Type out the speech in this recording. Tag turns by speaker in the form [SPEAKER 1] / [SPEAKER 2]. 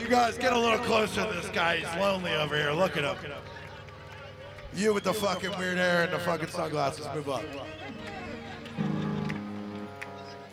[SPEAKER 1] guys get a little closer to this guy. He's lonely over here. Look at him. You with the fucking weird hair and the fucking sunglasses. Move up.